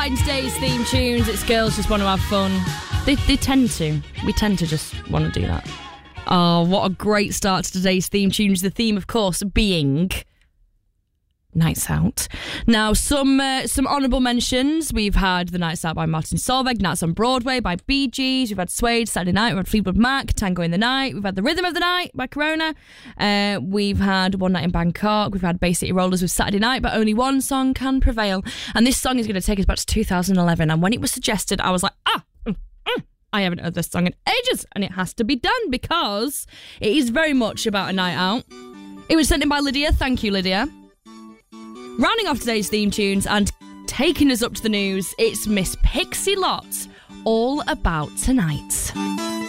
starting today's theme tunes. It's girls just want to have fun. They tend to. We tend to just want to do that. Oh, what a great start to today's theme tunes. The theme, of course, being Nights Out. Now, some honourable mentions. We've had The Nights Out by Martin Solveig, Nats on Broadway by Bee Gees. We've had Suede, Saturday Night. We've had Fleetwood Mac, Tango in the Night. We've had The Rhythm of the Night by Corona. We've had One Night in Bangkok. We've had Bay City Rollers with Saturday Night, but only one song can prevail. And this song is going to take us back to 2011. And when it was suggested, I was like, I haven't heard this song in ages, and it has to be done because it is very much about a night out. It was sent in by Lydia. Thank you, Lydia. Rounding off today's theme tunes and taking us up to the news, it's Miss Pixie Lott, All About Tonight.